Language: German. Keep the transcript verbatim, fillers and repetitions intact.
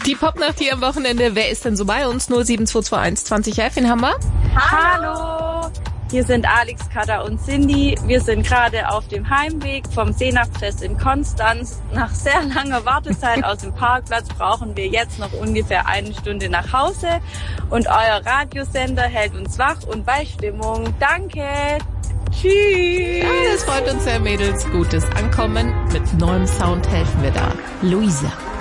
Die Popnacht hier am Wochenende. Wer ist denn so bei uns? null sieben zwei zwei eins zwanzig elf. Wen haben wir? Hallo! Hier sind Alex, Katha und Cindy. Wir sind gerade auf dem Heimweg vom Seenachtfest in Konstanz. Nach sehr langer Wartezeit aus dem Parkplatz brauchen wir jetzt noch ungefähr eine Stunde nach Hause. Und euer Radiosender hält uns wach und bei Stimmung. Danke! Tschüss! Ja, das freut uns sehr, Mädels. Gutes Ankommen. Mit neuem Sound helfen wir da. Luisa.